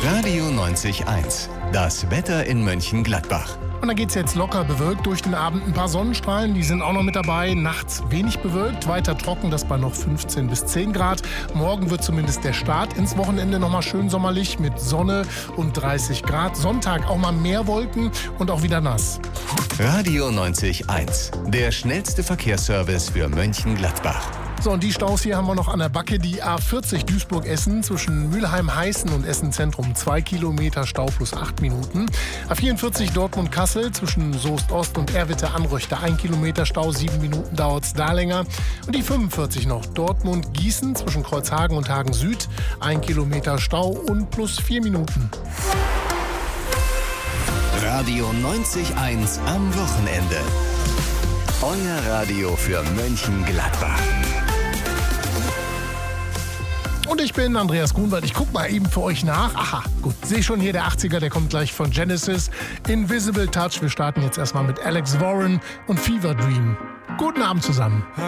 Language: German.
Radio 90.1. Das Wetter in Mönchengladbach. Und dann geht es jetzt locker bewölkt durch den Abend. Ein paar Sonnenstrahlen, die sind auch noch mit dabei. Nachts wenig bewölkt, weiter trocken, das bei noch 15 bis 10 Grad. Morgen wird zumindest der Start ins Wochenende nochmal schön sommerlich mit Sonne und 30 Grad. Sonntag auch mal mehr Wolken und auch wieder nass. Radio 90.1. Der schnellste Verkehrsservice für Mönchengladbach. So, und die Staus hier haben wir noch an der Backe. Die A40 Duisburg-Essen zwischen Mülheim-Heißen und Essen-Zentrum 2 Kilometer Stau plus 8 Minuten. A44 Dortmund-Kassel zwischen Soest-Ost und Erwitte-Anröchte 1 Kilometer Stau, 7 Minuten dauert es da länger. Und die 45 noch Dortmund-Gießen zwischen Kreuzhagen und Hagen-Süd 1 Kilometer Stau und plus 4 Minuten. Radio 90.1 am Wochenende. Euer Radio für Mönchengladbach. Und ich bin Andreas Grunwald. Ich guck mal eben für euch nach. Aha, gut. Sehe schon hier der 80er, der kommt gleich von Genesis. Invisible Touch. Wir starten jetzt erstmal mit Alex Warren und Fever Dream. Guten Abend zusammen.